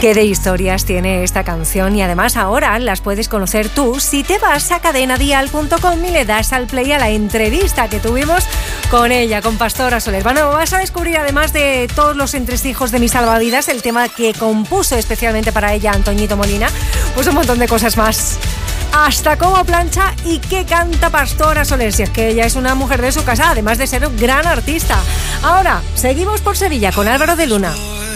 qué de historias tiene esta canción, y además ahora las puedes conocer tú si te vas a cadenadial.com y le das al play a la entrevista que tuvimos con ella, con Pastora Soler. Bueno, vas a descubrir, además de todos los entresijos de Mis Salvavidas, el tema que compuso especialmente para ella Antoñito Molina, pues un montón de cosas más. Hasta cómo plancha y qué canta Pastora Soler, si es que ella es una mujer de su casa, además de ser un gran artista. Ahora, seguimos por Sevilla con Álvaro de Luna.